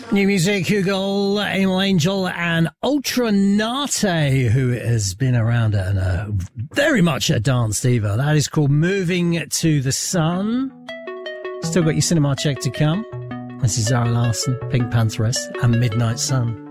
New music, Hugo, Emil Angel and Ultranate, who has been around and very much a dance diva. That is called Moving to the Sun. Still got your cinema check to come. This is Zara Larsson, Pink Pantheress and Midnight Sun.